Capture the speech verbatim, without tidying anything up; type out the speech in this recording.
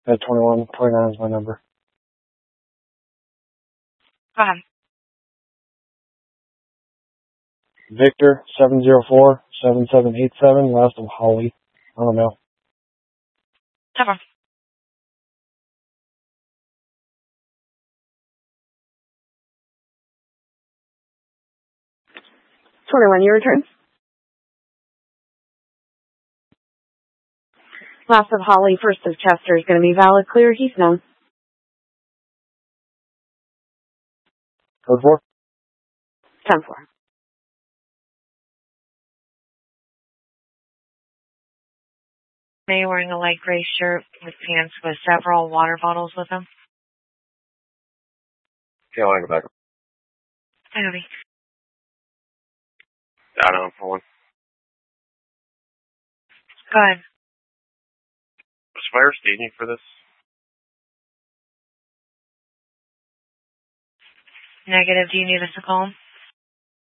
At twenty-one twenty-nine is my number. Go ahead. Victor seven zero four seven seven eight seven. Last of Holly. I don't know. Cover. twenty-one, your return. Last of Holly, first of Chester is going to be valid. Clear, he's known. Code four? ten four. May wearing a light gray shirt with pants with several water bottles with him. Yeah, I'll go back. Hi, honey. Down on phone. Go ahead. Was fire staging for this? Negative. Do you need us to call him?